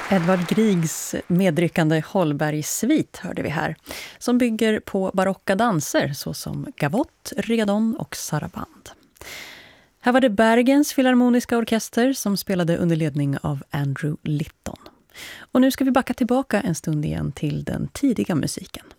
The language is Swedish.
Edvard Griegs medryckande Holberg-svit hörde vi här, som bygger på barocka danser såsom gavott, redon och saraband. Här var det Bergens filharmoniska orkester som spelade under ledning av Andrew Litton. Och nu ska vi backa tillbaka en stund igen till den tidiga musiken.